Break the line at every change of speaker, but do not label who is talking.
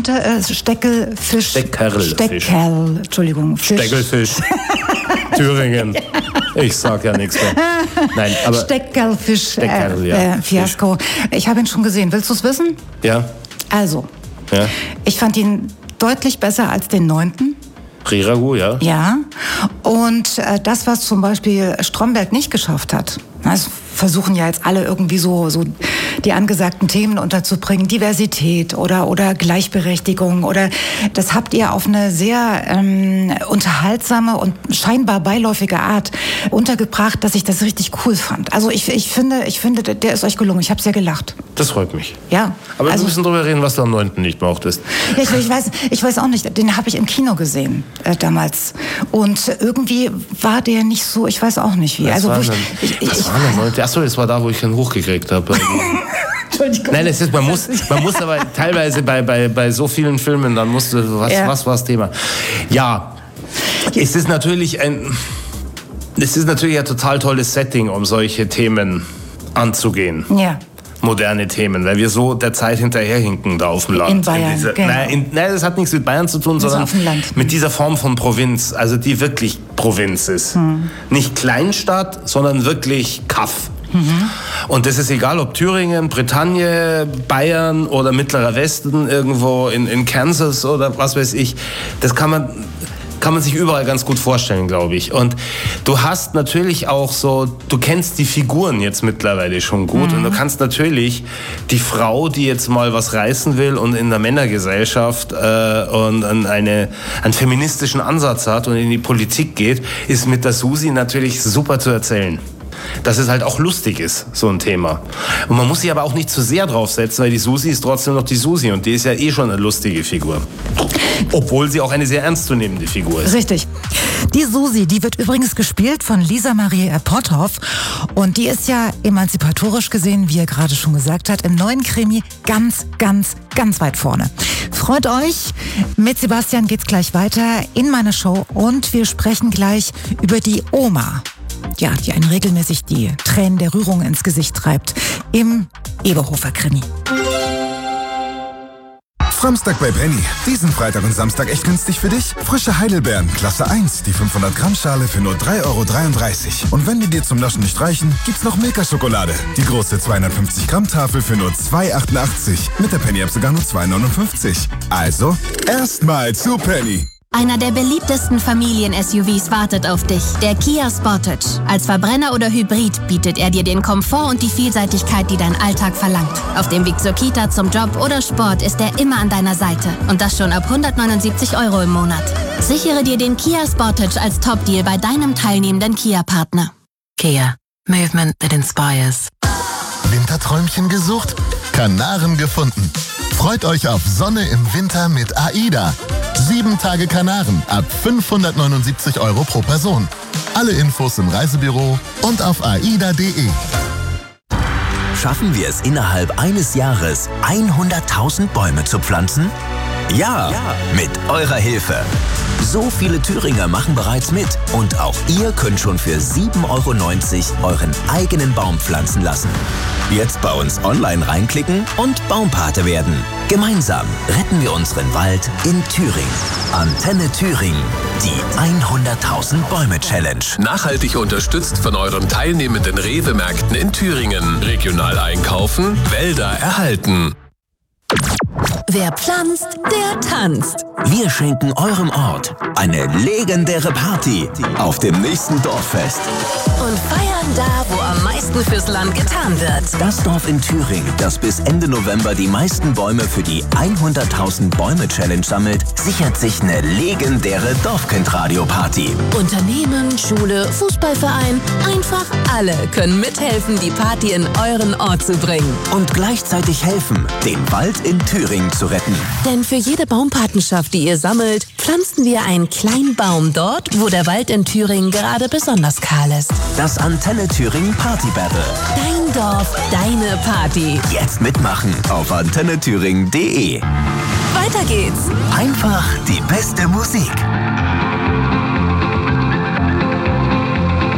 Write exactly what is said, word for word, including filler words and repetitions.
unter äh, Steckelfisch.
Steckerlfisch.
Steckerl, Entschuldigung. Fisch.
Steckelfisch. Thüringen. Ich sag ja nichts mehr. Nein, aber
Steckerlfisch.
Steckerl,
äh,
ja.
äh, Fiasko. Ich habe ihn schon gesehen. Willst du es wissen?
Ja.
Also,
Ja.
ich fand ihn deutlich besser als den neunten.
Riragu, ja.
Ja. Und äh, das, was zum Beispiel Stromberg nicht geschafft hat, das versuchen ja jetzt alle irgendwie so, so die angesagten Themen unterzubringen, Diversität oder, oder Gleichberechtigung oder das habt ihr auf eine sehr ähm, unterhaltsame und scheinbar beiläufige Art untergebracht, dass ich das richtig cool fand. Also ich, ich finde, ich finde, der ist euch gelungen. Ich habe sehr gelacht.
Das freut mich.
Ja.
Aber
also,
wir müssen drüber reden, was du am neunten nicht mochtest.
Ja, ich, ich, weiß, ich weiß auch nicht, den habe ich im Kino gesehen äh, damals. Und irgendwie war der nicht so, ich weiß auch nicht wie.
Was
also,
war
wo ich,
denn,
ich, ich,
was war denn neunte? Achso, das war da, wo ich ihn hochgekriegt habe.
Entschuldigung.
Nein, es ist, man, muss, man muss aber teilweise bei, bei, bei so vielen Filmen, dann musst du, was,
Ja.
was war das Thema? Ja, es ist natürlich ein, es ist natürlich ein total tolles Setting, um solche Themen anzugehen.
Ja.
Moderne Themen, weil wir so der Zeit hinterherhinken da auf dem Land.
In Bayern,
dieser,
genau.
nein, in, nein, das hat nichts mit Bayern zu tun,
Also
sondern
auf dem Land.
mit dieser Form von Provinz, also die wirklich Provinz ist.
Hm.
Nicht Kleinstadt, sondern wirklich Kaff. Mhm. Und das ist egal, ob Thüringen, Bretagne, Bayern oder Mittlerer Westen, irgendwo in, in Kansas oder was weiß ich. Das kann man... kann man sich überall ganz gut vorstellen, glaube ich. Und du hast natürlich auch so, du kennst die Figuren jetzt mittlerweile schon gut mhm. und du kannst natürlich die Frau, die jetzt mal was reißen will und in der Männergesellschaft äh, und eine, einen feministischen Ansatz hat und in die Politik geht, ist mit der Susi natürlich super zu erzählen. Dass es halt auch lustig ist, so ein Thema. Und man muss sich aber auch nicht zu sehr draufsetzen, weil die Susi ist trotzdem noch die Susi und die ist ja eh schon eine lustige Figur. Obwohl sie auch eine sehr ernstzunehmende Figur ist.
Richtig. Die Susi, die wird übrigens gespielt von Lisa Marie Potthoff und die ist ja emanzipatorisch gesehen, wie er gerade schon gesagt hat, im neuen Krimi ganz, ganz, ganz weit vorne. Freut euch, mit Sebastian geht's gleich weiter in meiner Show und wir sprechen gleich über die Oma. Ja, die einen regelmäßig die Tränen der Rührung ins Gesicht treibt. Im Eberhofer-Krimi.
Samstag bei Penny. Diesen Freitag und Samstag echt günstig für dich. Frische Heidelbeeren, Klasse eins, die fünfhundert Gramm Schale für nur drei Euro dreiunddreißig. Und wenn die dir zum Naschen nicht reichen, gibt's noch Milka-Schokolade. Die große zweihundertfünfzig Gramm Tafel für nur zwei Euro achtundachtzig. Mit der Penny-App sogar nur zwei Euro neunundfünfzig. Also, erstmal zu Penny.
Einer der beliebtesten Familien-S U Vs wartet auf dich, der Kia Sportage. Als Verbrenner oder Hybrid bietet er dir den Komfort und die Vielseitigkeit, die dein Alltag verlangt. Auf dem Weg zur Kita, zum Job oder Sport ist er immer an deiner Seite. Und das schon ab hundertneunundsiebzig Euro im Monat. Sichere dir den Kia Sportage als Top-Deal bei deinem teilnehmenden Kia-Partner.
Kia. Movement that inspires.
Winterträumchen gesucht? Kanaren gefunden. Freut euch auf Sonne im Winter mit AIDA. Sieben Tage Kanaren ab fünfhundertneunundsiebzig Euro pro Person. Alle Infos im Reisebüro und auf aida punkt de.
Schaffen wir es innerhalb eines Jahres, hunderttausend Bäume zu pflanzen? Ja, ja, mit eurer Hilfe. So viele Thüringer machen bereits mit und auch ihr könnt schon für sieben Euro neunzig euren eigenen Baum pflanzen lassen. Jetzt bei uns online reinklicken und Baumpate werden. Gemeinsam retten wir unseren Wald in Thüringen. Antenne Thüringen, die hunderttausend Bäume Challenge.
Nachhaltig unterstützt von euren teilnehmenden Rewe-Märkten in Thüringen. Regional einkaufen, Wälder erhalten.
Wer pflanzt, der tanzt.
Wir schenken eurem Ort eine legendäre Party auf dem nächsten Dorffest.
Und feiern da, wo am meisten fürs Land getan wird.
Das Dorf in Thüringen, das bis Ende November die meisten Bäume für die hunderttausend Bäume Challenge sammelt, sichert sich eine legendäre Dorfkind-Radio-Party.
Unternehmen, Schule, Fußballverein, einfach alle können mithelfen, die Party in euren Ort zu bringen.
Und gleichzeitig helfen, den Wald in Thüringen zu retten.
Denn für jede Baumpatenschaft, die ihr sammelt, pflanzen wir einen kleinen Baum dort, wo der Wald in Thüringen gerade besonders kahl ist.
Das Antenne Thüringen Party Battle.
Dein Dorf, deine Party.
Jetzt mitmachen auf antenne thüringen punkt de.
Weiter geht's.
Einfach die beste Musik.